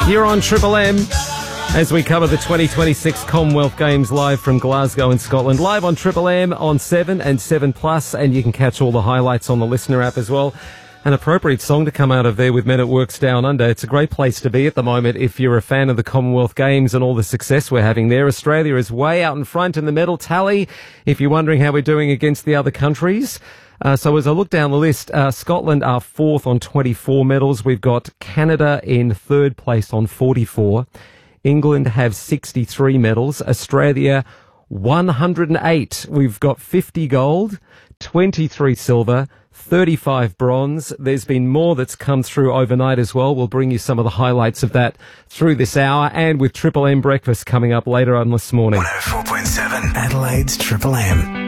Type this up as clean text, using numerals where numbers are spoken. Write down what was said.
Here on Triple M, as we cover the 2026 Commonwealth Games live from Glasgow in Scotland. Live on Triple M on 7 and 7 Plus, and you can catch all the highlights on the Listener app as well. An appropriate song to come out of there with Men at Work's Down Under. It's a great place to be at the moment if you're a fan of the Commonwealth Games and all the success we're having there. Australia is way out in front in the medal tally, if you're wondering how we're doing against the other countries. So as I look down the list, Scotland are fourth on 24 medals. We've got Canada in third place on 44. England have 63 medals. Australia, 108. We've got 50 gold, 23 silver, 35 bronze. There's been more that's come through overnight as well. We'll bring you some of the highlights of that through this hour, and with Triple M Breakfast coming up later on this morning. 104.7 Adelaide's Triple M.